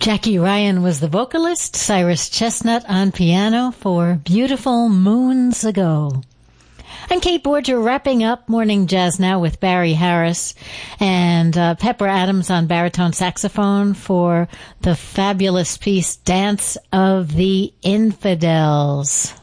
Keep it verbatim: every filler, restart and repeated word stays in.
Jackie Ryan was the vocalist, Cyrus Chestnut on piano for Beautiful Moons Ago. I'm Kate Borger, wrapping up Morning Jazz Now with Barry Harris and uh, Pepper Adams on baritone saxophone for the fabulous piece Dance of the Infidels.